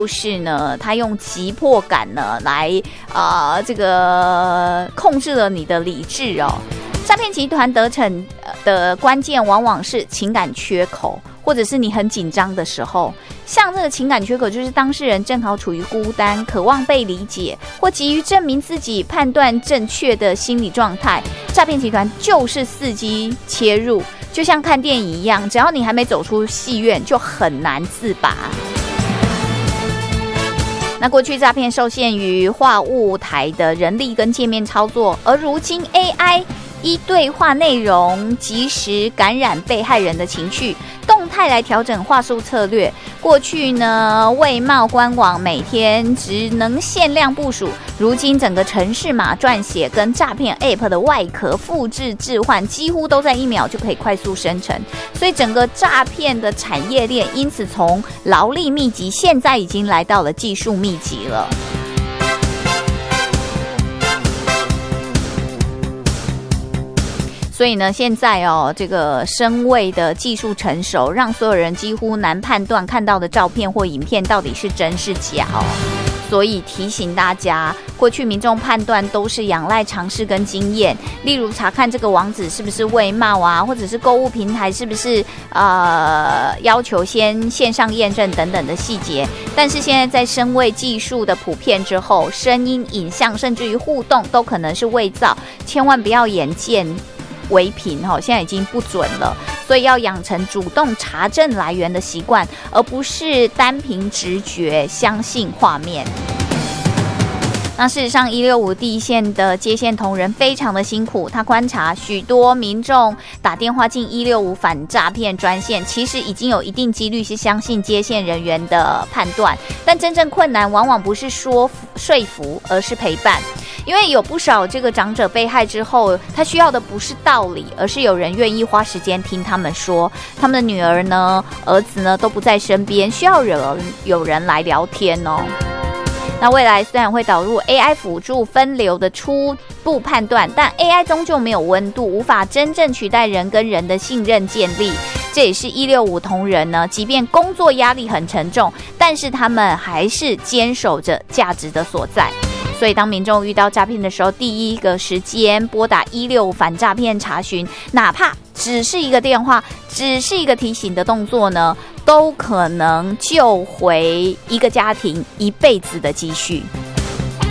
是呢，他用急迫感呢来这个控制了你的理智哦。诈骗集团得逞的关键往往是情感缺口，或者是你很紧张的时候。像这个情感缺口，就是当事人正好处于孤单，渴望被理解，或急于证明自己判断正确的心理状态。诈骗集团就是伺机切入，就像看电影一样，只要你还没走出戏院，就很难自拔。那过去诈骗受限于话务台的人力跟界面操作，而如今 AI 依对话内容及时感染被害人的情绪，动态来调整话术策略。过去呢，卫贸官网每天只能限量部署，如今整个程式码撰写跟诈骗 App 的外壳复制置换，几乎都在1秒就可以快速生成。所以整个诈骗的产业链因此从劳力密集，现在已经来到了技术密集了。所以呢，现在这个声位的技术成熟，让所有人几乎难判断看到的照片或影片到底是真是假所以提醒大家，过去民众判断都是仰赖常识跟经验，例如查看这个网址是不是卫贸啊，或者是购物平台是不是要求先线上验证等等的细节。但是现在在声位技术的普遍之后，声音、影像甚至于互动都可能是伪造，千万不要眼见为凭现在已经不准了，所以要养成主动查证来源的习惯，而不是单凭直觉相信画面。那事实上165第一线的接线同仁非常的辛苦，他观察许多民众打电话进165反诈骗专线，其实已经有一定几率是相信接线人员的判断，但真正困难往往不是说服，而是陪伴。因为有不少这个长者被害之后，他需要的不是道理，而是有人愿意花时间听他们说，他们的女儿呢、儿子呢都不在身边，需要有人来聊天那未来虽然会导入 AI 辅助分流的初步判断，但 AI 终究没有温度，无法真正取代人跟人的信任建立。这也是165同仁呢，即便工作压力很沉重，但是他们还是坚守着价值的所在。所以当民众遇到诈骗的时候，第一个时间拨打165反诈骗查询，哪怕只是一个电话，只是一个提醒的动作呢，都可能救回一个家庭一辈子的积蓄。